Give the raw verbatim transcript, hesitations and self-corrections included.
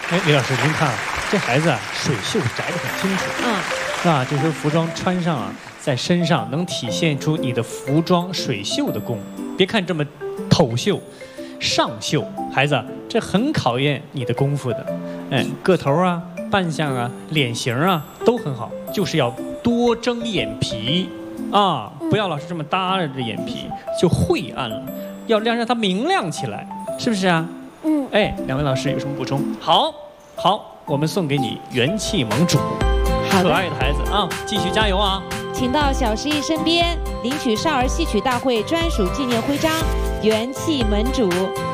哎，李老师，您看啊，这孩子啊，水袖摘得很清楚。嗯，啊，这身服装穿上啊，在身上能体现出你的服装水袖的功。别看这么透袖、上袖，孩子，这很考验你的功夫的。哎，个头啊、扮相啊、脸型啊都很好，就是要多睁眼皮啊，不要老是这么耷拉着眼皮，就晦暗了，要让让它明亮起来，是不是啊？嗯。哎，两位老师有什么补充？好，好，我们送给你元气盟主，可爱的孩子啊，继续加油啊！ 请到小十一身边领取少儿戏曲大会专属纪念徽章，元气盟主。